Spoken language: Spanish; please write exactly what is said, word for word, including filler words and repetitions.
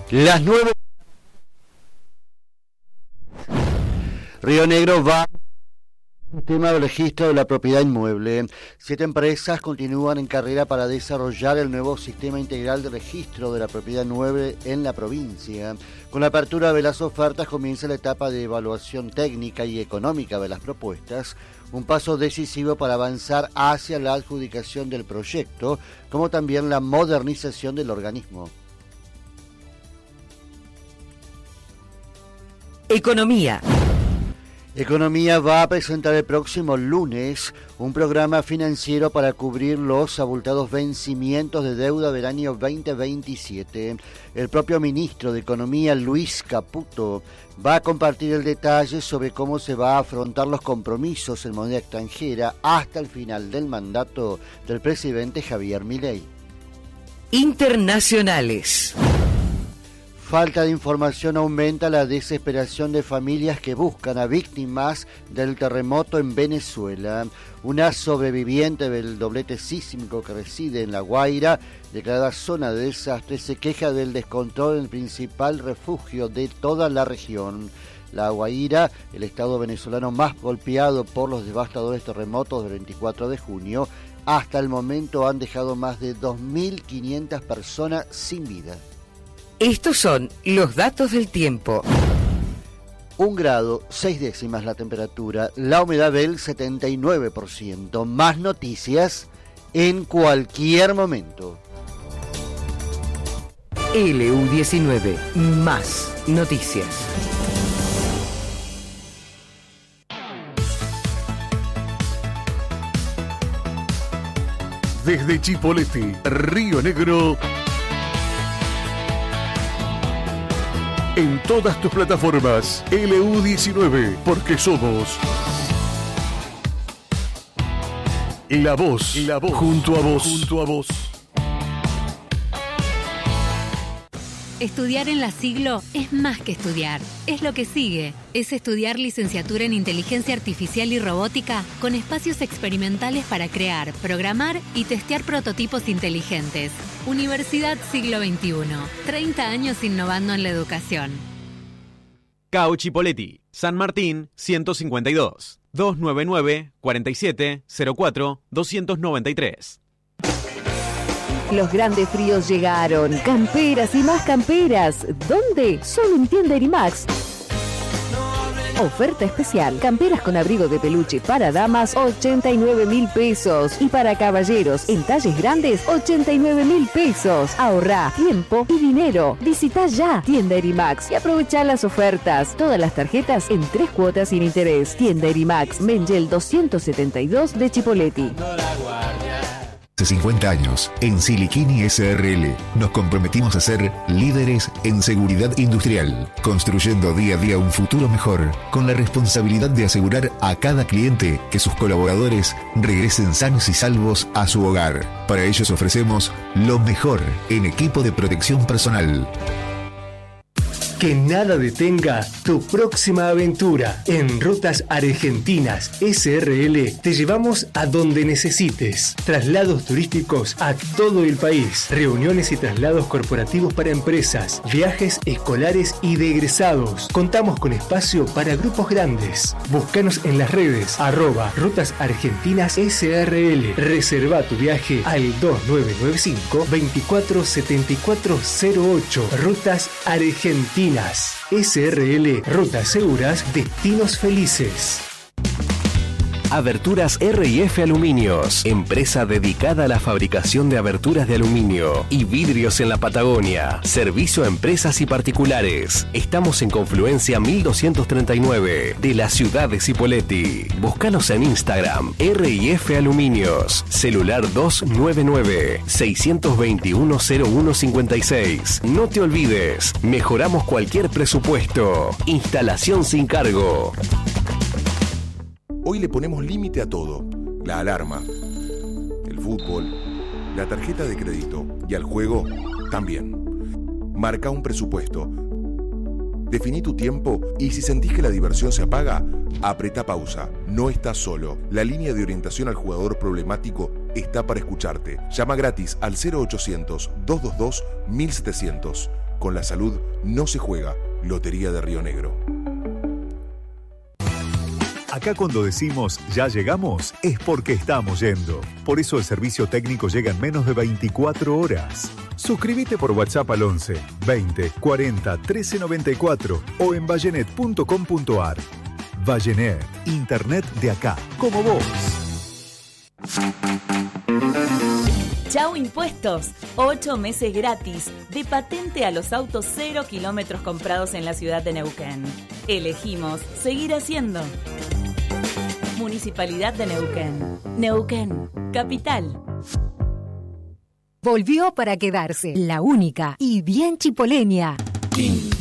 Las nueve. Río Negro va al sistema de registro de la propiedad inmueble. Siete empresas continúan en carrera para desarrollar el nuevo sistema integral de registro de la propiedad inmueble en la provincia. Con la apertura de las ofertas comienza la etapa de evaluación técnica y económica de las propuestas, un paso decisivo para avanzar hacia la adjudicación del proyecto, como también la modernización del organismo. Economía. Economía va a presentar el próximo lunes un programa financiero para cubrir los abultados vencimientos de deuda del año veinte veintisiete. El propio ministro de Economía, Luis Caputo, va a compartir el detalle sobre cómo se va a afrontar los compromisos en moneda extranjera hasta el final del mandato del presidente Javier Milei. Internacionales. Falta de información aumenta la desesperación de familias que buscan a víctimas del terremoto en Venezuela. Una sobreviviente del doblete sísmico que reside en La Guaira, declarada zona de desastre, se queja del descontrol en el principal refugio de toda la región. La Guaira, el estado venezolano más golpeado por los devastadores terremotos del veinticuatro de junio, hasta el momento han dejado más de dos mil quinientas personas sin vida. Estos son los datos del tiempo. Un grado, seis décimas la temperatura, la humedad del setenta y nueve por ciento. Más noticias en cualquier momento. L U diecinueve, más noticias. Desde Chipoleti, Río Negro. En todas tus plataformas, L U diecinueve, porque somos la voz, la voz, junto a vos, junto a vos. Estudiar en la Siglo es más que estudiar, es lo que sigue. Es estudiar licenciatura en Inteligencia Artificial y Robótica con espacios experimentales para crear, programar y testear prototipos inteligentes. Universidad Siglo veintiuno, treinta años innovando en la educación. C A U Chipoleti, San Martín ciento cincuenta y dos, doscientos noventa y nueve, cuarenta y siete, cero cuatro, doscientos noventa y tres. Los grandes fríos llegaron. Camperas y más camperas. ¿Dónde? Solo en Tienda Erimax. Oferta especial. Camperas con abrigo de peluche para damas, ochenta y nueve mil pesos. Y para caballeros, en talles grandes, ochenta y nueve mil pesos. Ahorrá tiempo y dinero. Visita ya Tienda Erimax y aprovecha las ofertas. Todas las tarjetas en tres cuotas sin interés. Tienda Erimax, Mengel doscientos setenta y dos de Chipoleti. Hace cincuenta años, en Siliquini S R L, nos comprometimos a ser líderes en seguridad industrial, construyendo día a día un futuro mejor, con la responsabilidad de asegurar a cada cliente que sus colaboradores regresen sanos y salvos a su hogar. Para ellos ofrecemos lo mejor en equipo de protección personal. Que nada detenga tu próxima aventura. En Rutas Argentinas S R L te llevamos a donde necesites. Traslados turísticos a todo el país. Reuniones y traslados corporativos para empresas. Viajes escolares y de egresados. Contamos con espacio para grupos grandes. Búscanos en las redes arroba Rutas Argentinas S R L. Reserva tu viaje al dos nueve nueve cinco, veinticuatro setenta y cuatro cero ocho. Rutas Argentinas S R L, rutas seguras, destinos felices. Aberturas R y F Aluminios, empresa dedicada a la fabricación de aberturas de aluminio y vidrios en la Patagonia. Servicio a empresas y particulares. Estamos en Confluencia mil doscientos treinta y nueve de la ciudad de Cipolletti. Búscanos en Instagram, R y F Aluminios. Celular dos nueve nueve, seis dos uno, cero uno cinco seis. No te olvides, mejoramos cualquier presupuesto. Instalación sin cargo. Hoy le ponemos límite a todo. La alarma, el fútbol, la tarjeta de crédito y al juego también. Marca un presupuesto. Definí tu tiempo y si sentís que la diversión se apaga, apretá pausa. No estás solo. La línea de orientación al jugador problemático está para escucharte. Llama gratis al cero ochocientos, doscientos veintidós, mil setecientos. Con la salud no se juega. Lotería de Río Negro. Acá cuando decimos ya llegamos, es porque estamos yendo. Por eso el servicio técnico llega en menos de veinticuatro horas. Suscríbete por WhatsApp al once veinte cuarenta trece noventa y cuatro o en vallenet punto com punto ar. Vallenet, internet de acá, como vos. Chau Impuestos, ocho meses gratis de patente a los autos cero kilómetros comprados en la ciudad de Neuquén. Elegimos seguir haciendo. Municipalidad de Neuquén. Neuquén, capital. Volvió para quedarse, la única y bien chipoleña. King.